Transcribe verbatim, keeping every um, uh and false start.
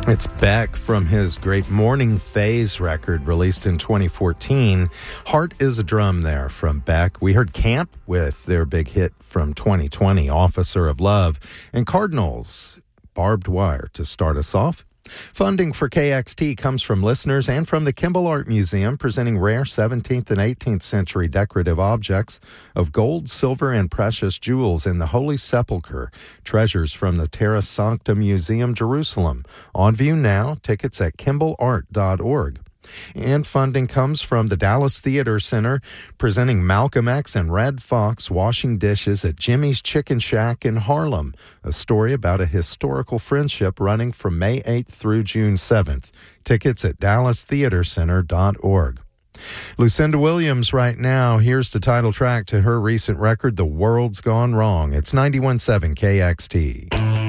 It's Beck from his great Morning Phase record released in twenty fourteen. Heart is a Drum there from Beck. We heard Camp with their big hit from twenty twenty, Officer of Love, and Cardinals, Barbed Wire, to start us off. Funding for K X T comes from listeners and from the Kimball Art Museum, presenting rare seventeenth and eighteenth century decorative objects of gold, silver, and precious jewels in the Holy Sepulchre, treasures from the Terra Sancta Museum, Jerusalem. On view now, tickets at kimball art dot org. And funding comes from the Dallas Theater Center, presenting Malcolm X and Red Fox washing dishes at Jimmy's Chicken Shack in Harlem, a story about a historical friendship running from May eighth through June seventh. Tickets at dallas theater center dot org. Lucinda Williams right now. Here's the title track to her recent record, The World's Gone Wrong. It's ninety-one point seven K X T.